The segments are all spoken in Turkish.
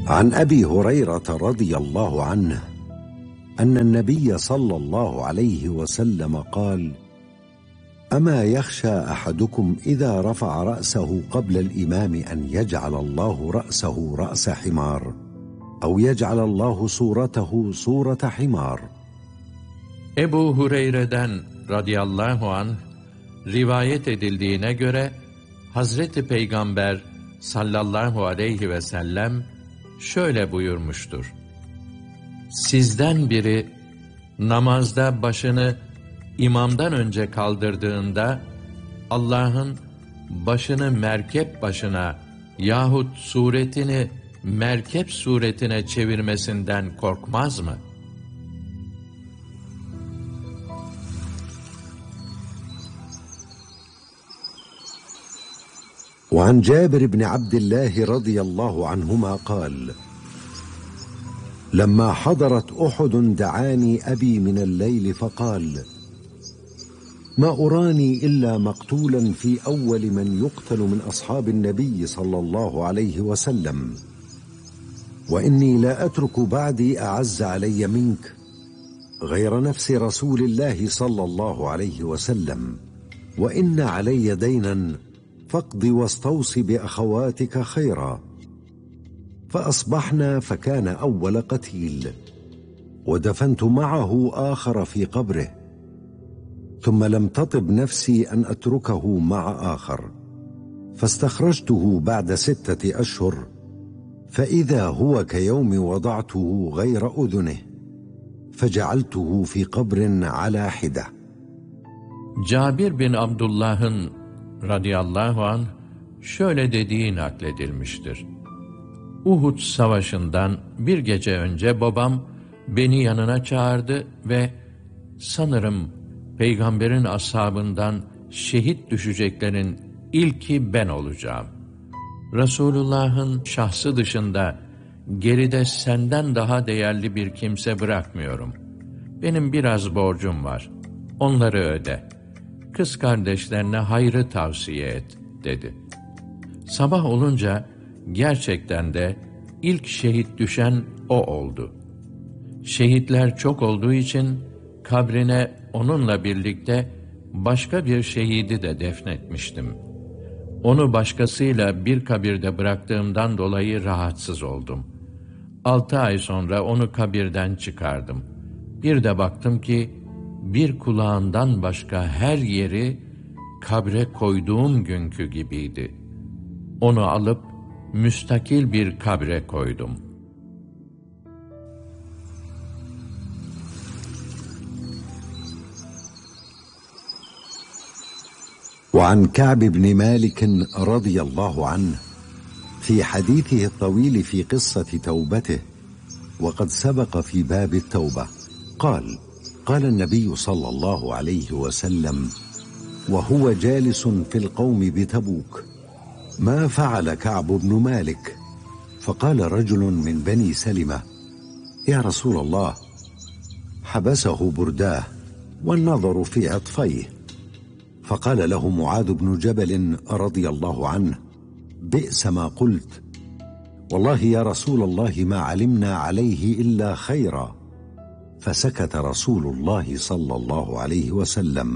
عن أبي هريرة رضي الله عنه أن النبي صلى الله عليه وسلم قال: أما يخشى أحدكم إذا رفع رأسه قبل الإمام أن يجعل الله رأسه رأس حمار أو يجعل الله صورته صورة حمار. Ebu Hureyre'den radıyallahu anh rivayet edildiğine göre Hazreti Peygamber sallallahu aleyhi ve sellem şöyle buyurmuştur: Sizden biri namazda başını imamdan önce kaldırdığında Allah'ın başını merkep başına yahut suretini merkep suretine çevirmesinden korkmaz mı? وعن جابر بن عبد الله رضي الله عنهما قال: لما حضرت أحد دعاني أبي من الليل فقال: ما أراني إلا مقتولا في أول من يقتل من أصحاب النبي صلى الله عليه وسلم، وإني لا أترك بعدي أعز علي منك غير نفس رسول الله صلى الله عليه وسلم، وإن علي دينا فاقض واستوص بأخواتك خيرا. فأصبحنا فكان أول قتيل، ودفنت معه آخر في قبره، ثم لم تطب نفسي أن أتركه مع آخر، فاستخرجته بعد 6 أشهر فإذا هو كيوم وضعته غير أذنه، فجعلته في قبر على حدة. Cabir bin Abdullah'ın radıyallahu anh şöyle dediği nakledilmiştir: Uhud savaşından bir gece önce babam beni yanına çağırdı ve sanırım Peygamberin ashabından şehit düşeceklerin ilki ben olacağım. Resulullah'ın şahsı dışında geride senden daha değerli bir kimse bırakmıyorum. Benim biraz borcum var. Onları öde. Kız kardeşlerine hayrı tavsiye et, dedi. Sabah olunca gerçekten de ilk şehit düşen o oldu. Şehitler çok olduğu için kabrine onunla birlikte başka bir şehidi de defnetmiştim. Onu başkasıyla bir kabirde bıraktığımdan dolayı rahatsız oldum. 6 ay sonra onu kabirden çıkardım. Bir de baktım ki bir kulağından başka her yeri kabre koyduğum günkü gibiydi. Onu alıp müstakil bir kabre koydum. وعن كعب بن مالك رضي الله عنه في حديثه الطويل في قصة توبته وقد سبق في باب التوبة قال النبي صلى الله عليه وسلم وهو جالس في القوم بتبوك: ما فعل كعب بن مالك؟ فقال رجل من بني سلمة: يا رسول الله، حبسه برداه والنظر في عطفيه. فقال له معاذ بن جبل رضي الله عنه: بئس ما قلت، والله يا رسول الله ما علمنا عليه إلا خيرا. فسكت رسول الله صلى الله عليه وسلم.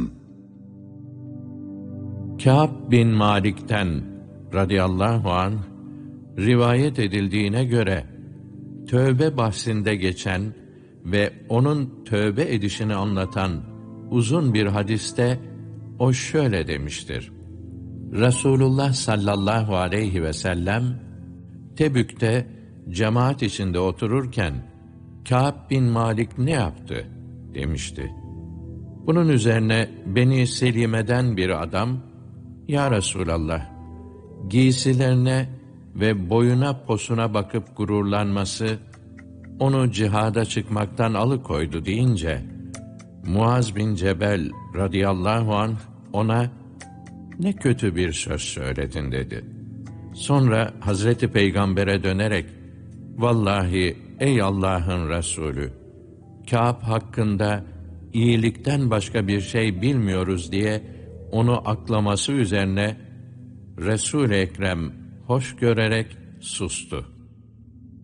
Kâb bin Malik'ten radıyallahu anh rivayet edildiğine göre tövbe bahsinde geçen ve onun tövbe edişini anlatan uzun bir hadiste o şöyle demiştir: Resulullah sallallahu aleyhi ve sellem Tebük'te cemaat içinde otururken Kâb bin Malik ne yaptı demişti. Bunun üzerine Beni Selime'den bir adam, Ya Resulallah, giysilerine ve boyuna posuna bakıp gururlanması onu cihada çıkmaktan alıkoydu deyince, Muaz bin Cebel radıyallahu anh ona ne kötü bir söz söyledin dedi. Sonra Hazreti Peygamber'e dönerek, vallahi ey Allah'ın Resulü, Kâb hakkında iyilikten başka bir şey bilmiyoruz diye onu aklaması üzerine Resul-i Ekrem hoş görerek sustu.